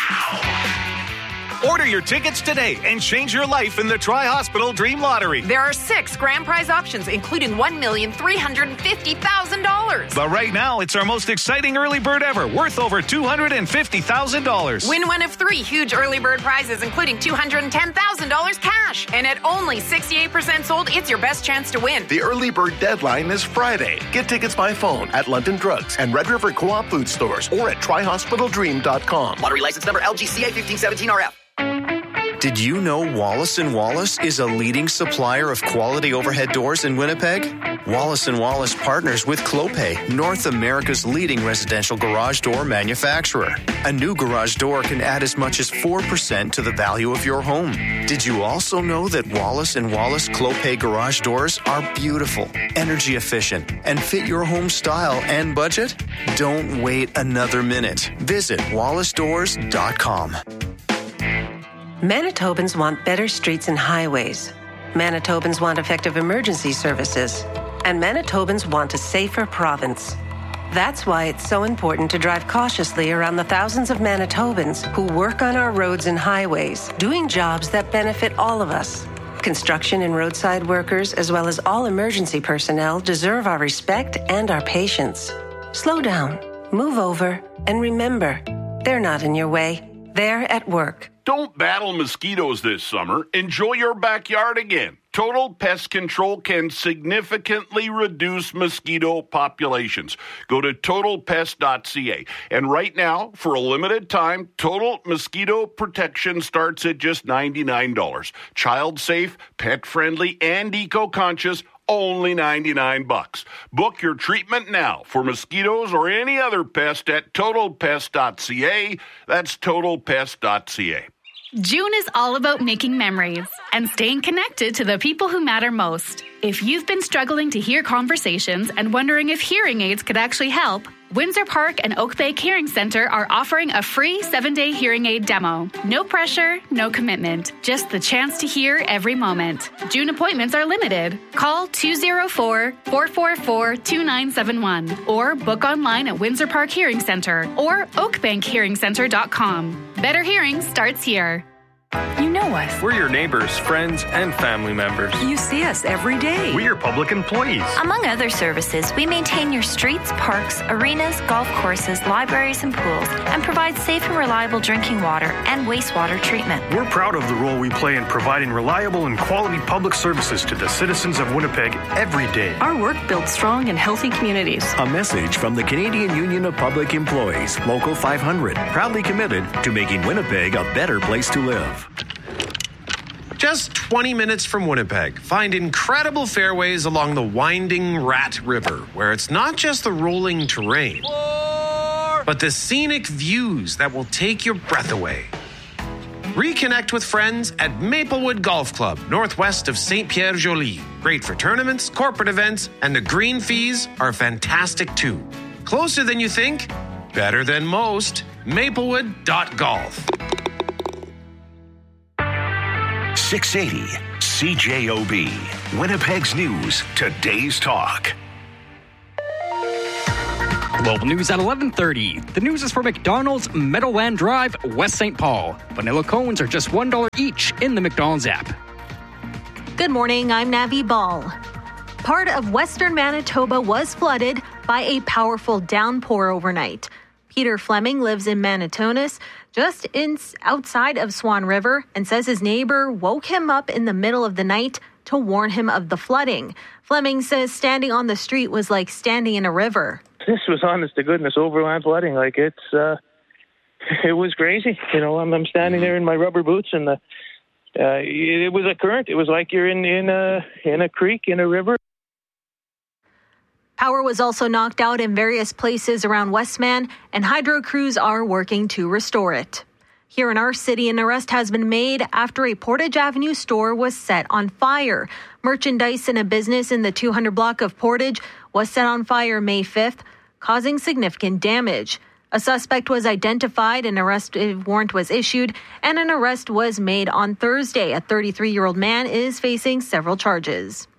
Order your tickets today and change your life in the Tri-Hospital Dream Lottery. There are 6 grand prize options, including $1,350,000. But right now, it's our most exciting early bird ever, worth over $250,000. Win one of 3 huge early bird prizes, including $210,000 cash. And at only 68% sold, it's your best chance to win. The early bird deadline is Friday. Get tickets by phone at London Drugs and Red River Co-op food stores or at TriHospitalDream.com. Lottery license number LGCA 1517RF. Did you know Wallace & Wallace is a leading supplier of quality overhead doors in Winnipeg? Wallace & Wallace partners with Clopay, North America's leading residential garage door manufacturer. A new garage door can add as much as 4% to the value of your home. Did you also know that Wallace & Wallace Clopay garage doors are beautiful, energy efficient, and fit your home style and budget? Don't wait another minute. Visit wallacedoors.com. Manitobans want better streets and highways. Manitobans want effective emergency services. And Manitobans want a safer province. That's why it's so important to drive cautiously around the thousands of Manitobans who work on our roads and highways, doing jobs that benefit all of us. Construction and roadside workers, as well as all emergency personnel, deserve our respect and our patience. Slow down, move over, and remember, they're not in your way. They're at work. Don't battle mosquitoes this summer. Enjoy your backyard again. Total Pest Control can significantly reduce mosquito populations. Go to totalpest.ca. And right now, for a limited time, Total Mosquito Protection starts at just $99. Child safe, pet friendly, and eco-conscious. Only $99. Book your treatment now for mosquitoes or any other pest at totalpest.ca. That's totalpest.ca. June is all about making memories and staying connected to the people who matter most. If you've been struggling to hear conversations and wondering if hearing aids could actually help, Windsor Park and Oak Bay Hearing Center are offering a free 7-day hearing aid demo. No pressure, no commitment, just the chance to hear every moment. June appointments are limited. Call 204-444-2971 or book online at Windsor Park Hearing Center or oakbankhearingcenter.com. Better hearing starts here. You know us. We're your neighbors, friends, and family members. You see us every day. We're your public employees. Among other services, we maintain your streets, parks, arenas, golf courses, libraries, and pools, and provide safe and reliable drinking water and wastewater treatment. We're proud of the role we play in providing reliable and quality public services to the citizens of Winnipeg every day. Our work builds strong and healthy communities. A message from the Canadian Union of Public Employees, Local 500, proudly committed to making Winnipeg a better place to live. Just 20 minutes from Winnipeg, find incredible fairways along the winding Rat River, where it's not just the rolling terrain, but the scenic views that will take your breath away. Reconnect with friends at Maplewood Golf Club, northwest of Saint-Pierre-Joli. Great for tournaments, corporate events, and the green fees are fantastic too. Closer than you think, better than most. Maplewood.golf. 680 CJOB, Winnipeg's News, Today's Talk. Global news at 11:30. The news is for McDonald's Meadowland Drive, West St. Paul. Vanilla cones are just $1 each in the McDonald's app. Good morning, I'm Navi Ball. Part of western Manitoba was flooded by a powerful downpour overnight. Peter Fleming lives in Manitonas, just outside of Swan River, and says his neighbor woke him up in the middle of the night to warn him of the flooding. Fleming says standing on the street was like standing in a river. This was honest to goodness overland flooding. Like it was crazy. You know, I'm standing there in my rubber boots, and it was a current. It was like you're in a creek, in a river. Power was also knocked out in various places around Westman, and hydro crews are working to restore it. Here in our city, an arrest has been made after a Portage Avenue store was set on fire. Merchandise in a business in the 200 block of Portage was set on fire May 5th, causing significant damage. A suspect was identified, an arrest warrant was issued, and an arrest was made on Thursday. A 33-year-old man is facing several charges.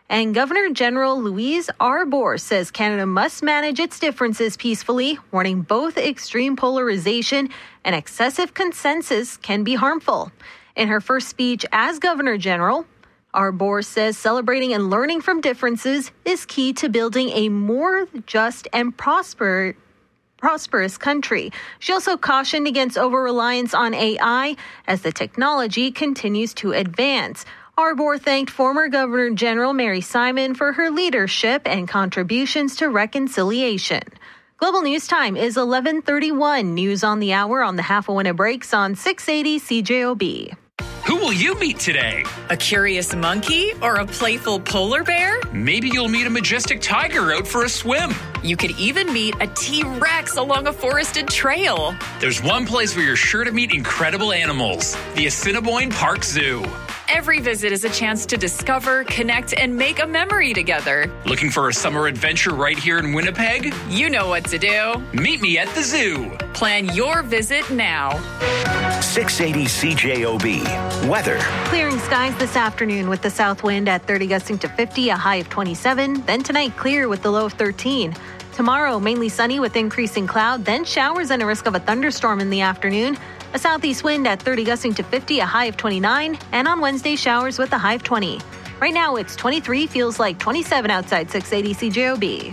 And Governor General Louise Arbour says Canada must manage its differences peacefully, warning both extreme polarization and excessive consensus can be harmful. In her first speech as Governor General, Arbour says celebrating and learning from differences is key to building a more just and prosperous country. She also cautioned against over-reliance on AI as the technology continues to advance. Arbour thanked former Governor General Mary Simon for her leadership and contributions to reconciliation. Global News Time is 11:31. News on the hour on the Half a Winner Breaks on 680 CJOB. Who will you meet today? A curious monkey or a playful polar bear? Maybe you'll meet a majestic tiger out for a swim. You could even meet a T-Rex along a forested trail. There's one place where you're sure to meet incredible animals, the Assiniboine Park Zoo. Every visit is a chance to discover, connect, and make a memory together. Looking for a summer adventure right here in Winnipeg? You know what to do. Meet me at the zoo. Plan your visit now. 680 CJOB. Weather. Clearing skies this afternoon with the south wind at 30 gusting to 50, a high of 27. Then tonight, clear with the low of 13. Tomorrow, mainly sunny with increasing cloud, then showers and a risk of a thunderstorm in the afternoon. A southeast wind at 30 gusting to 50, a high of 29. And on Wednesday, showers with a high of 20. Right now, it's 23, feels like 27 outside 680 CJOB.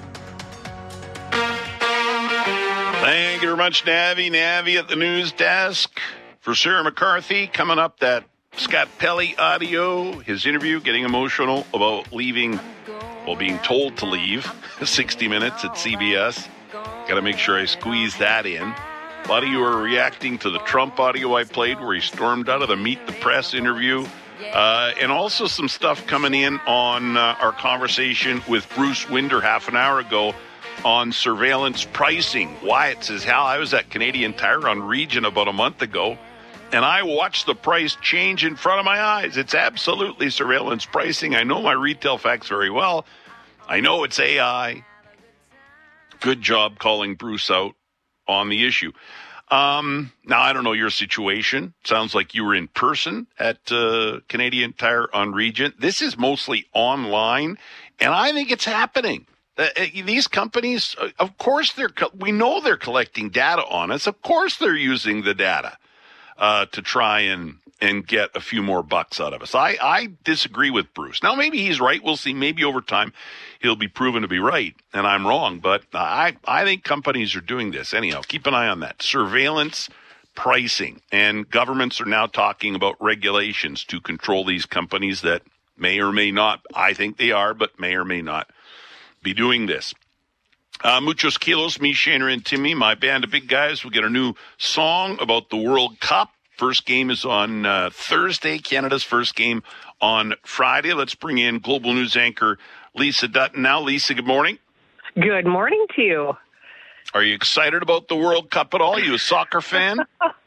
Thank you very much, Navi. Navi at the news desk. For Sarah McCarthy, coming up, that Scott Pelley audio, his interview, getting emotional about leaving, well, being told to leave 60 Minutes at CBS. Got to make sure I squeeze that in. A lot of you are reacting to the Trump audio I played where he stormed out of the Meet the Press interview. And also some stuff coming in on our conversation with Bruce Winder half an hour ago on surveillance pricing. Wyatt says, Hal, I was at Canadian Tire on Region about a month ago, and I watched the price change in front of my eyes. It's absolutely surveillance pricing. I know my retail facts very well. I know it's AI. Good job calling Bruce out on the issue. Now, I don't know your situation. Sounds like you were in person at Canadian Tire on Regent. This is mostly online, and I think it's happening. These companies, of course, we know they're collecting data on us. Of course, they're using the data to try and get a few more bucks out of us. I disagree with Bruce. Now, maybe he's right. We'll see. Maybe over time he'll be proven to be right, and I'm wrong. But I think companies are doing this. Anyhow, keep an eye on that. Surveillance pricing. And governments are now talking about regulations to control these companies that may or may not, I think they are, but may or may not be doing this. Muchos Kilos, me, Shaner, and Timmy, my band of big guys. We get a new song about the World Cup. First game is on Thursday, Canada's first game on Friday. Let's bring in Global News anchor Lisa Dutton now. Lisa, good morning. Good morning to you. Are you excited about the World Cup at all? Are you a soccer fan?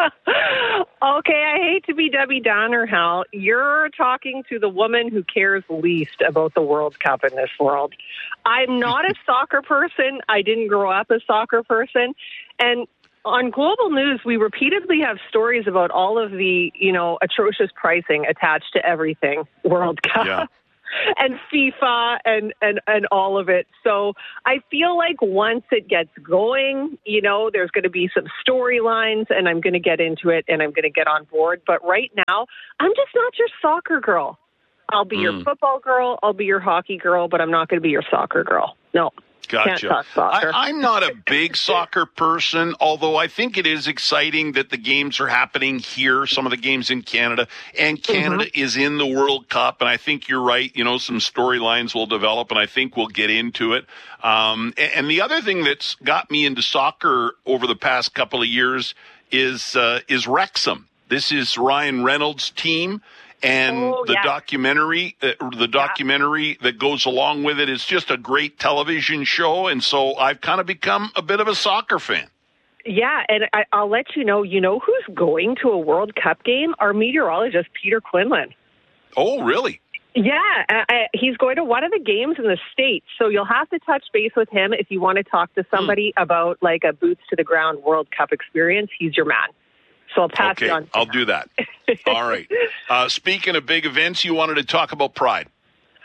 Okay, I hate to be Debbie Downer, Hal. You're talking to the woman who cares least about the World Cup in this world. I'm not a soccer person. I didn't grow up a soccer person. And on Global News, we repeatedly have stories about all of the, atrocious pricing attached to everything World Cup. Yeah. And FIFA and all of it. So I feel like once it gets going, there's going to be some storylines and I'm going to get into it and I'm going to get on board. But right now, I'm just not your soccer girl. I'll be your football girl. I'll be your hockey girl, but I'm not going to be your soccer girl. No. Gotcha. I'm not a big soccer person, although I think it is exciting that the games are happening here, some of the games in Canada, and Canada is in the World Cup, and I think you're right, some storylines will develop, and I think we'll get into it. And the other thing that's got me into soccer over the past couple of years is Wrexham. This is Ryan Reynolds' team. And the documentary that goes along with it is just a great television show. And so I've kind of become a bit of a soccer fan. Yeah, and I'll let you know who's going to a World Cup game? Our meteorologist, Peter Quinlan. Oh, really? Yeah, he's going to one of the games in the States. So you'll have to touch base with him if you want to talk to somebody about like a boots-to-the-ground World Cup experience. He's your man. So I'll pass it on. I'll do that. All right. Speaking of big events, you wanted to talk about Pride.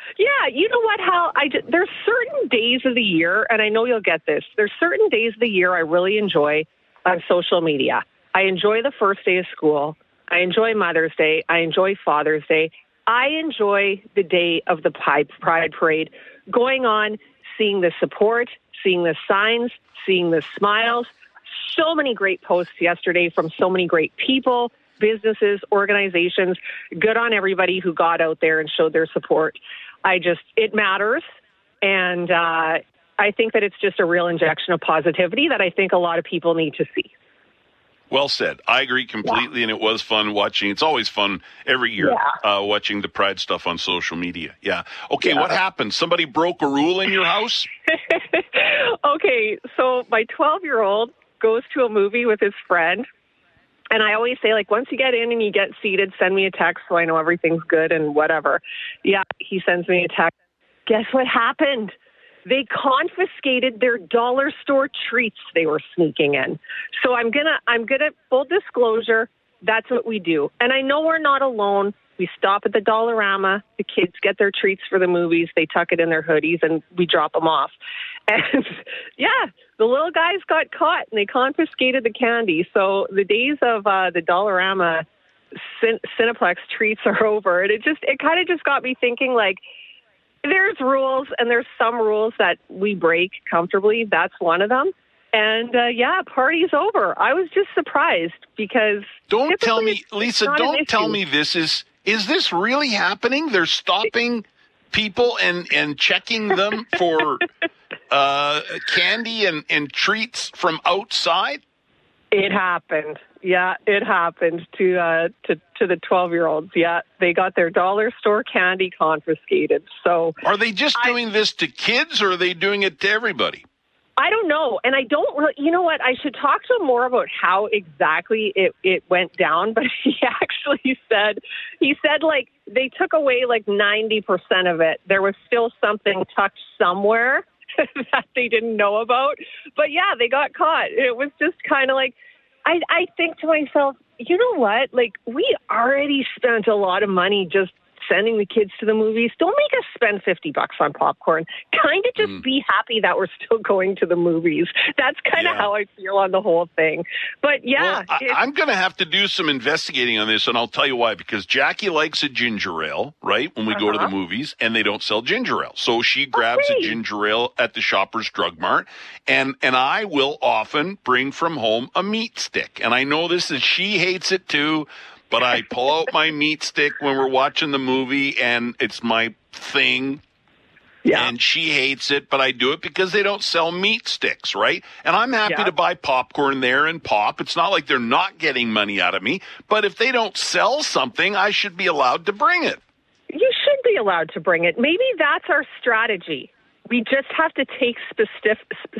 Yeah, you know what, Hal? There's certain days of the year, and I know you'll get this. There's certain days of the year I really enjoy on social media. I enjoy the first day of school. I enjoy Mother's Day. I enjoy Father's Day. I enjoy the day of the Pride Parade, going on, seeing the support, seeing the signs, seeing the smiles. So many great posts yesterday from so many great people, businesses, organizations. Good on everybody who got out there and showed their support. It matters. And I think that it's just a real injection of positivity that I think a lot of people need to see. Well said. I agree completely, and it was fun watching. It's always fun every year watching the Pride stuff on social media. Yeah. Okay, what happened? Somebody broke a rule in your house? Okay, so my 12-year-old goes to a movie with his friend, and I always say, like, once you get in and you get seated, send me a text so I know everything's good and whatever. Yeah, he sends me a text. Guess what happened? They confiscated their dollar store treats they were sneaking in. So I'm gonna full disclosure, that's what we do. And I know we're not alone. We stop at the Dollarama. The kids get their treats for the movies. They tuck it in their hoodies and we drop them off. And yeah, the little guys got caught and they confiscated the candy. So the days of the Dollarama Cineplex treats are over. And it kind of just got me thinking, like, there's rules, and there's some rules that we break comfortably. That's one of them. And, party's over. I was just surprised because... Don't tell me, Lisa, don't tell me this is this really happening? They're stopping people and checking them for candy and treats from outside? It happened. Yeah, it happened to the 12-year-olds. Yeah, they got their dollar store candy confiscated. So are they just doing this to kids, or are they doing it to everybody? I don't know, and I don't really. You know what? I should talk to him more about how exactly it went down. But he actually said like they took away like 90% of it. There was still something tucked somewhere that they didn't know about. But yeah, they got caught. It was just kind of like, I think to myself, you know what? Like, we already spent a lot of money just sending the kids to the movies. Don't make us spend $50 on popcorn. Kind of just be happy that we're still going to the movies. That's kind of how I feel on the whole thing. But yeah. Well, I'm going to have to do some investigating on this, and I'll tell you why. Because Jackie likes a ginger ale, right, when we go to the movies, and they don't sell ginger ale. So she grabs a ginger ale at the Shoppers Drug Mart, and I will often bring from home a meat stick. And I know she hates it too, but I pull out my meat stick when we're watching the movie, and it's my thing. Yeah. And she hates it, but I do it because they don't sell meat sticks, right? And I'm happy to buy popcorn there and pop. It's not like they're not getting money out of me. But if they don't sell something, I should be allowed to bring it. You should be allowed to bring it. Maybe that's our strategy. We just have to take specific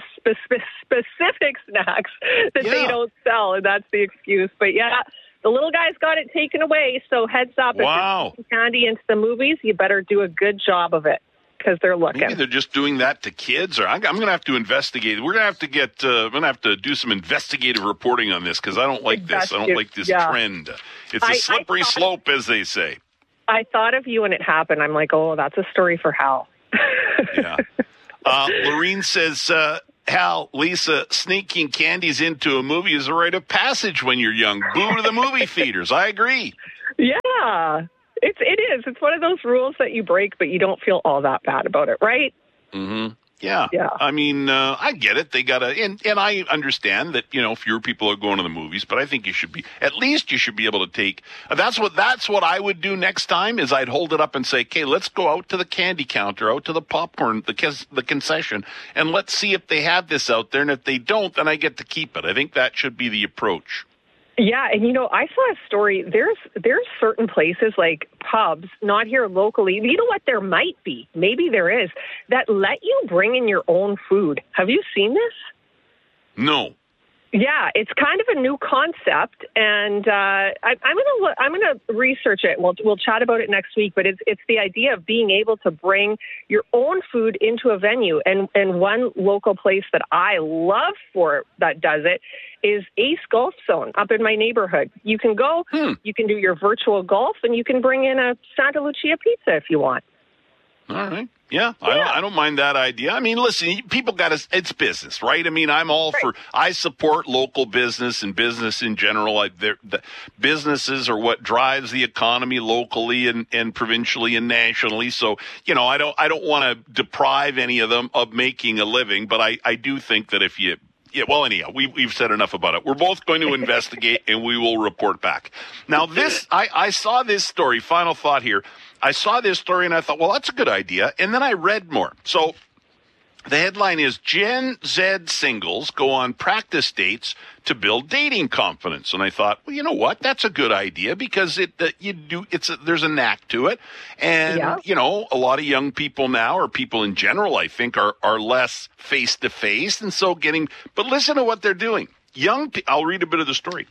snacks that they don't sell, and that's the excuse. But yeah, the little guy's got it taken away, so heads up. Wow. If you're taking candy into the movies, you better do a good job of it because they're looking. Maybe they're just doing that to kids, or I'm going to have to investigate. We're going to have to do some investigative reporting on this because I don't like this. I don't like this trend. It's a slippery slope, as they say. I thought of you when it happened. I'm like, oh, that's a story for Hal. Yeah. Lorene says, Hal, Lisa, sneaking candies into a movie is a rite of passage when you're young. Boo to the movie theaters. I agree. Yeah, it is. It's one of those rules that you break, but you don't feel all that bad about it, right? Mm-hmm. Yeah. I mean, I get it. They gotta, and I understand that, fewer people are going to the movies, but I think you should be able to take, that's what I would do next time is I'd hold it up and say, okay, let's go out to the candy counter, out to the popcorn, the concession, and let's see if they have this out there. And if they don't, then I get to keep it. I think that should be the approach. Yeah, and I saw a story. There's certain places like pubs, not here locally. You know what? There might be, maybe there is, that let you bring in your own food. Have you seen this? No. Yeah, it's kind of a new concept, and I'm gonna research it. We'll chat about it next week. But it's the idea of being able to bring your own food into a venue. And one local place that I love that does it is Ace Golf Zone up in my neighborhood. You can go, you can do your virtual golf, and you can bring in a Santa Lucia pizza if you want. All right. Yeah, I don't mind that idea. I mean, listen, people it's business, right? I mean, I'm all for, I support local business and business in general. The businesses are what drives the economy locally and provincially and nationally. So, I don't want to deprive any of them of making a living, but I do think that if you, anyhow, we've said enough about it. We're both going to investigate and we will report back. Now I saw this story, final thought here. I saw this story and I thought, well, that's a good idea. And then I read more. So the headline is Gen Z singles go on practice dates to build dating confidence. And I thought, well, you know what? That's a good idea because there's a knack to it. And, a lot of young people now, or people in general, I think, are less face to face. And so but listen to what they're doing. I'll read a bit of the story.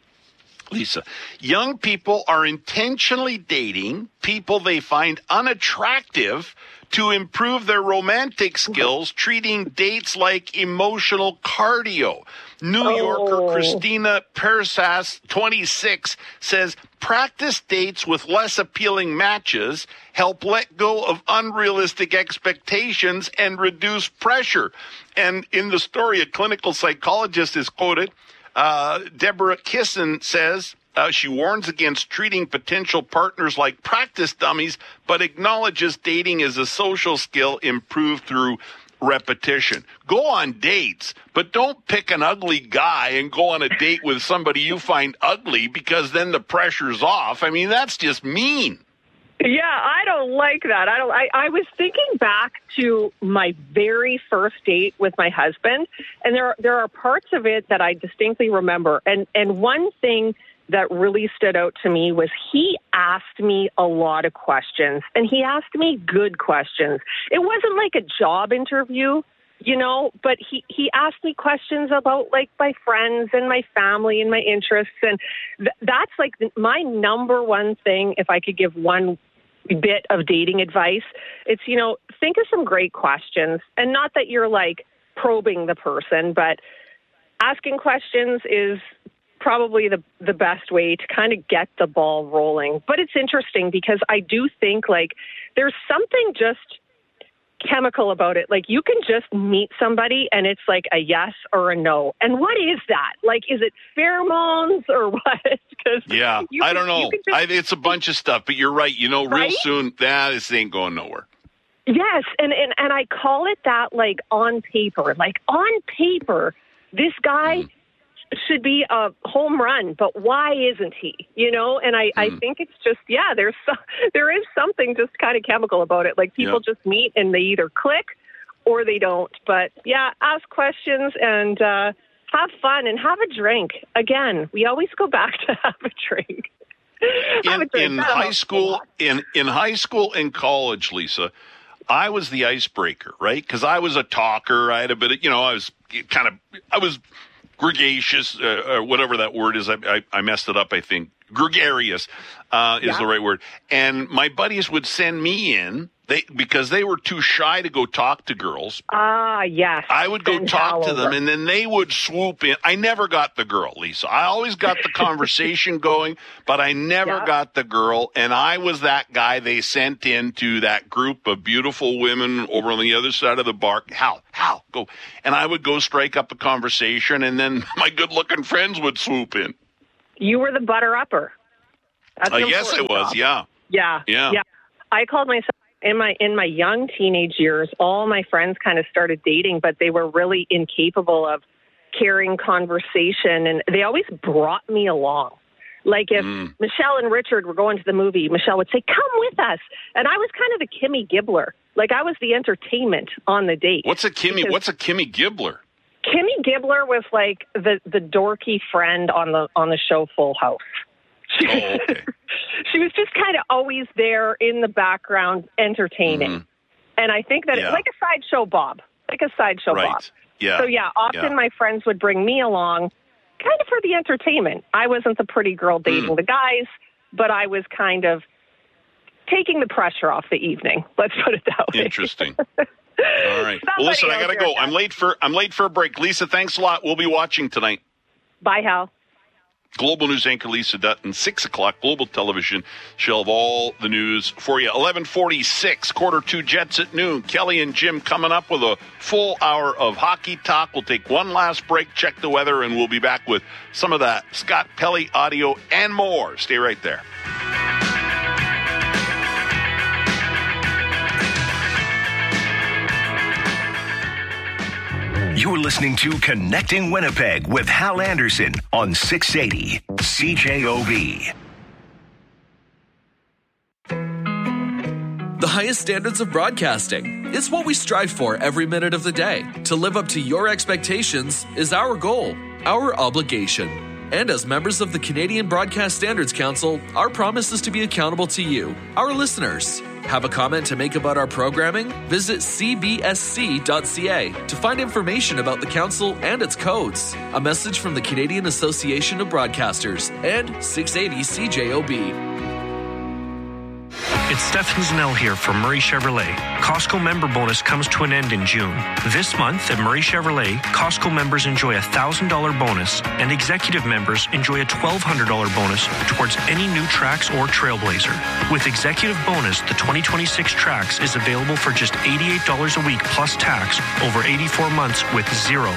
Lisa, young people are intentionally dating people they find unattractive to improve their romantic skills, treating dates like emotional cardio. New Yorker Christina Persas, 26, says practice dates with less appealing matches help let go of unrealistic expectations and reduce pressure. And in the story, a clinical psychologist is quoted. Deborah Kissin says she warns against treating potential partners like practice dummies, but acknowledges dating is a social skill improved through repetition. Go on dates, but don't pick an ugly guy and go on a date with somebody you find ugly because then the pressure's off. I mean, that's just mean. Yeah, I don't like that. I was thinking back to my very first date with my husband, and there are parts of it that I distinctly remember. And one thing that really stood out to me was he asked me a lot of questions, and he asked me good questions. It wasn't like a job interview, but he asked me questions about like my friends and my family and my interests. And that's like my number one thing. If I could give one bit of dating advice, it's, think of some great questions, and not that you're like probing the person, but asking questions is probably the best way to kind of get the ball rolling. But it's interesting because I do think like there's something just chemical about it. Like you can just meet somebody and it's like a yes or a no. And what is that? Like, is it pheromones or what? I don't know. It's a bunch of stuff, but you're right. Real soon, this ain't going nowhere. Yes. And I call it that, like on paper, this guy should be a home run, but why isn't he? And I think it's just, there is something just kind of chemical about it. Like people just meet and they either click or they don't. But ask questions and have fun and have a drink. Again, we always go back to have a drink. In high school and college, Lisa, I was the icebreaker, right? Because I was a talker. I had a bit of, I was gregarious, or whatever that word is. I messed it up, I think. Gregarious is the right word. And my buddies would send me in because they were too shy to go talk to girls. Yes. I would go talk to them, and then they would swoop in. I never got the girl, Lisa. I always got the conversation going, but I never got the girl. And I was that guy they sent into that group of beautiful women over on the other side of the bar. Hal, go. And I would go strike up a conversation, and then my good-looking friends would swoop in. You were the butter-upper. Yes, it was. Yeah. I called myself in my young teenage years. All my friends kind of started dating, but they were really incapable of carrying conversation, and they always brought me along. Like if Michelle and Richard were going to the movie, Michelle would say, "Come with us," and I was kind of the Kimmy Gibbler. Like I was the entertainment on the date. What's a Kimmy Gibbler? Kimmy Gibbler was like the dorky friend on the show Full House. She was just kind of always there in the background entertaining. And I think that it's like a sideshow Bob. Bob. Yeah. So often my friends would bring me along kind of for the entertainment. I wasn't the pretty girl dating the guys, but I was kind of taking the pressure off the evening. Let's put it that way. Interesting. All right. Well, listen, I got to go. I'm late for a break. Lisa, thanks a lot. We'll be watching tonight. Bye, Hal. Global News anchor Lisa Dutton, 6 o'clock, Global Television. She'll have all the news for you. 11:46, quarter to Jets at noon. Kelly and Jim coming up with a full hour of hockey talk. We'll take one last break, check the weather, and we'll be back with some of that Scott Pelly audio and more. Stay right there. You're listening to Connecting Winnipeg with Hal Anderson on 680 CJOB. The highest standards of broadcasting. It's what we strive for every minute of the day. To live up to your expectations is our goal, our obligation. And as members of the Canadian Broadcast Standards Council, our promise is to be accountable to you, our listeners. Have a comment to make about our programming? Visit cbsc.ca to find information about the council and its codes. A message from the Canadian Association of Broadcasters and 680 CJOB. It's Stefan Zanell here from Murray Chevrolet. Costco member bonus comes to an end in June. This month at Murray Chevrolet, Costco members enjoy a $1,000 bonus and executive members enjoy a $1,200 bonus towards any new Trax or Trailblazer. With executive bonus, the 2026 Trax is available for just $88 a week plus tax over 84 months with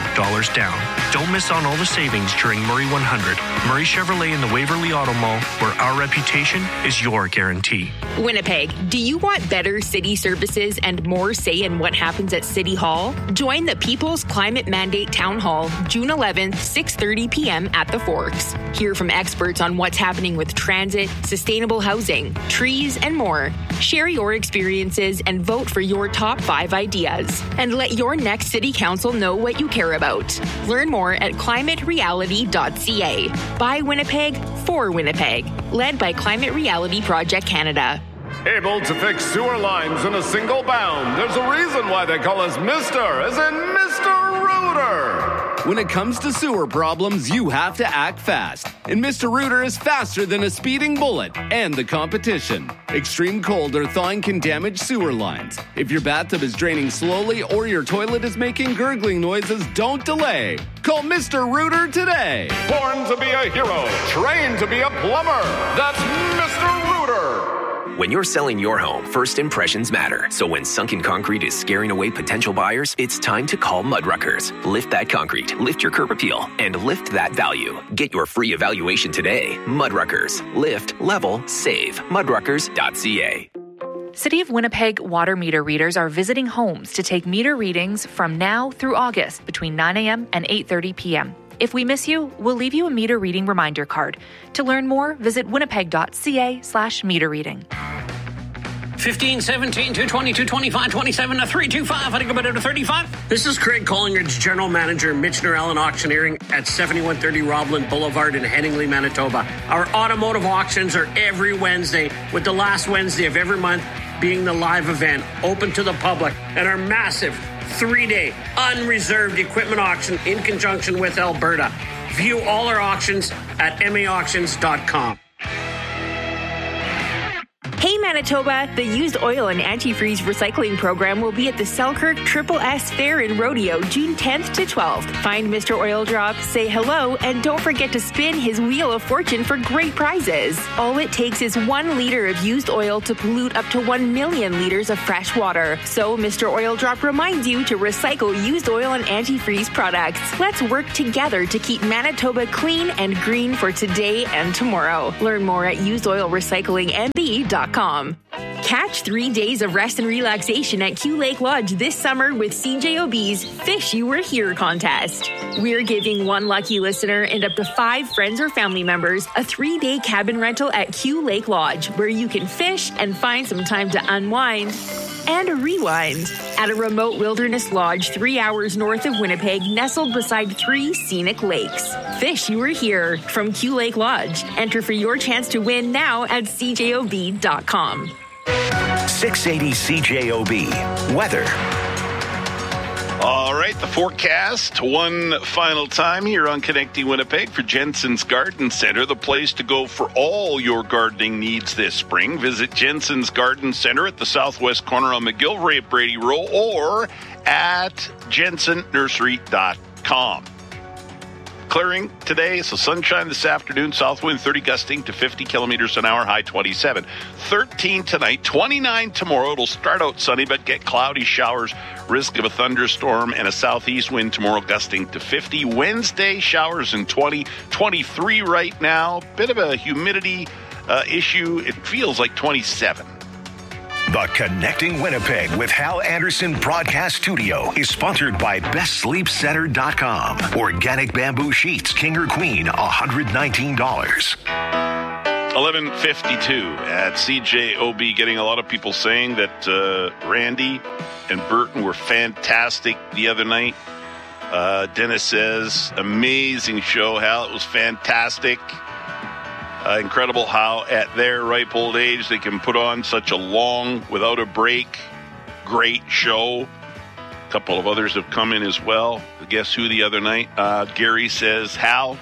$0 down. Don't miss on all the savings during Murray 100. Murray Chevrolet in the Waverly Auto Mall, where our reputation is your guarantee. Winnipeg, do you want better city services and more say in what happens at City Hall? Join the People's Climate Mandate Town Hall, June 11th, 6:30 p.m. at the Forks. Hear from experts on what's happening with transit, sustainable housing, trees, and more. Share your experiences and vote for your top 5 ideas. And let your next city council know what you care about. Learn more at climatereality.ca. By Winnipeg, for Winnipeg. Led by Climate Reality Project Canada. Able to fix sewer lines in a single bound. There's a reason why they call us Mr. as in Mr. Rooter. When it comes to sewer problems, you have to act fast. And Mr. Rooter is faster than a speeding bullet and the competition. Extreme cold or thawing can damage sewer lines. If your bathtub is draining slowly or your toilet is making gurgling noises, don't delay. Call Mr. Rooter today. Born to be a hero, trained to be a plumber. That's Mr. Rooter. When you're selling your home, first impressions matter. So when sunken concrete is scaring away potential buyers, it's time to call Mudruckers. Lift that concrete, lift your curb appeal, and lift that value. Get your free evaluation today. Mudruckers. Lift, level, save. Mudruckers.ca. City of Winnipeg water meter readers are visiting homes to take meter readings from now through August between 9 a.m. and 8:30 p.m. If we miss you, we'll leave you a meter reading reminder card. To learn more, visit winnipeg.ca/meter reading. 15, 17, 220, 225, 27, 325. I think about it to 35. This is Craig Collingridge, General Manager, Michener Allen Auctioneering at 7130 Roblin Boulevard in Headingley, Manitoba. Our automotive auctions are every Wednesday, with the last Wednesday of every month being the live event, open to the public, and our massive 3-day unreserved equipment auction in conjunction with Alberta. View all our auctions at maauctions.com. Hey Manitoba, the used oil and antifreeze recycling program will be at the Selkirk Triple S Fair in Rodeo, June 10th to 12th. Find Mr. Oil Drop, say hello, and don't forget to spin his Wheel of Fortune for great prizes. All it takes is 1 liter of used oil to pollute up to 1 million liters of fresh water. So Mr. Oil Drop reminds you to recycle used oil and antifreeze products. Let's work together to keep Manitoba clean and green for today and tomorrow. Learn more at usedoilrecyclingmb.com. Catch 3 days of rest and relaxation at Q Lake Lodge this summer with CJOB's Fish You Were Here contest. We're giving one lucky listener and up to 5 friends or family members a 3-day cabin rental at Q Lake Lodge, where you can fish and find some time to unwind and rewind at a remote wilderness lodge 3 hours north of Winnipeg, nestled beside 3 scenic lakes. Fish You Were Here from Q Lake Lodge. Enter for your chance to win now at CJOB.com. 680 CJOB. Weather. All right, the forecast one final time here on Connecting Winnipeg for Jensen's Garden Center, the place to go for all your gardening needs this spring. Visit Jensen's Garden Center at the southwest corner on McGillivray at Brady Row or at jensennursery.com. clearing today, so sunshine this afternoon, south wind 30 gusting to 50 kilometers an hour, high 27. 13 tonight, 29 tomorrow. It'll start out sunny, but get cloudy showers, risk of a thunderstorm, and a southeast wind tomorrow gusting to 50. Wednesday, showers in 20, 23 right now. Bit of a humidity issue. It feels like 27. The Connecting Winnipeg with Hal Anderson broadcast studio is sponsored by BestSleepCenter.com. Organic bamboo sheets, king or queen, $119. 11:52 at CJOB. Getting a lot of people saying that Randy and Burton were fantastic the other night. Dennis says, amazing show, Hal. It was fantastic. Incredible how at their ripe old age they can put on such a long, without a break, great show. A couple of others have come in as well. Guess who the other night? Gary says, Hal.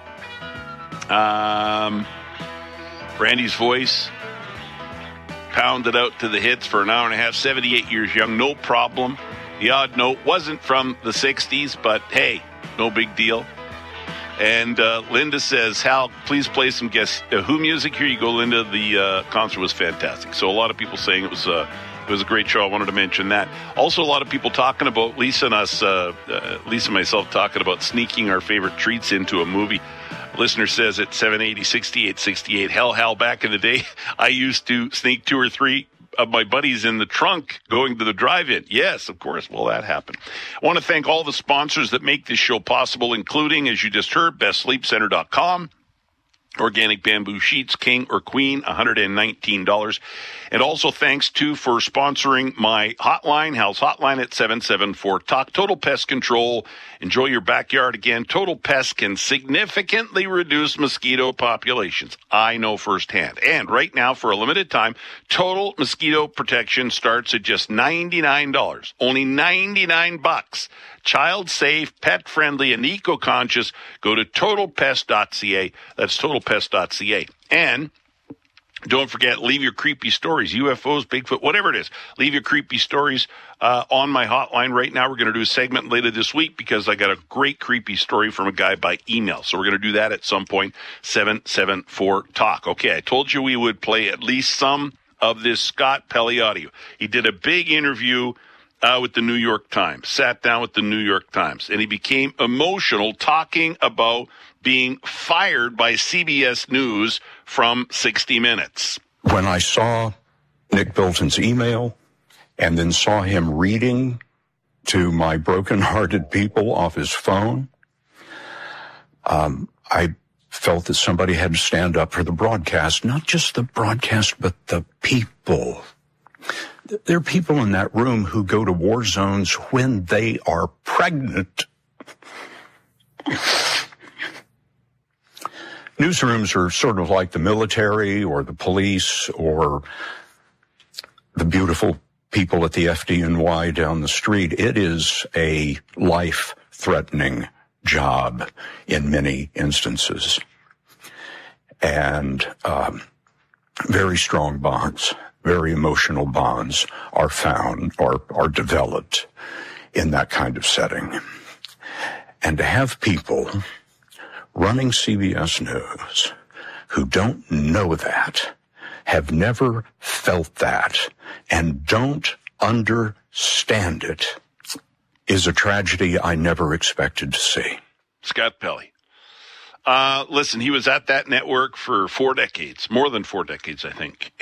Randy's voice pounded out to the hits for an hour and a half, 78 years young, no problem. The odd note wasn't from the 60s, but hey, no big deal. And Linda says, Hal, please play some Guess Who music. Here you go, Linda. The concert was fantastic. So a lot of people saying it was a great show. I wanted to mention that. Also, a lot of people talking about Lisa and us, Lisa and myself talking about sneaking our favorite treats into a movie. Listener says at 780-6868, hell, back in the day, I used to sneak 2 or 3 of my buddies in the trunk going to the drive-in. Yes, of course. Well, that happened. I want to thank all the sponsors that make this show possible, including, as you just heard, BestSleepCenter.com. Organic bamboo sheets, king or queen, $119. And also thanks for sponsoring my hotline, Hal's Hotline at 774-TALK. Total Pest Control. Enjoy your backyard again. Total Pest can significantly reduce mosquito populations. I know firsthand. And right now, for a limited time, Total Mosquito Protection starts at just $99. Only $99. Child safe, pet friendly, and eco-conscious. Go to totalpest.ca. That's totalpest.ca. And don't forget, leave your creepy stories, UFOs, Bigfoot, whatever it is. Leave your creepy stories on my hotline right now. We're going to do a segment later this week because I got a great creepy story from a guy by email. So we're going to do that at some point, 774-TALK. Okay, I told you we would play at least some of this Scott Pelley audio. He did a big interview with the New York Times, sat down with the New York Times, and he became emotional talking about being fired by CBS News from 60 Minutes. When I saw Nick Bilton's email and then saw him reading to my broken-hearted people off his phone, I felt that somebody had to stand up for the broadcast, not just the broadcast, but the people. There are people in that room who go to war zones when they are pregnant. Newsrooms are sort of like the military or the police or the beautiful people at the FDNY down the street. It is a life-threatening job in many instances. And very strong bonds. Very emotional bonds are found or are developed in that kind of setting. And to have people running CBS News who don't know that, have never felt that, and don't understand it is a tragedy I never expected to see. Scott Pelley. Listen, he was at that network for 4 decades, more than 4 decades, I think.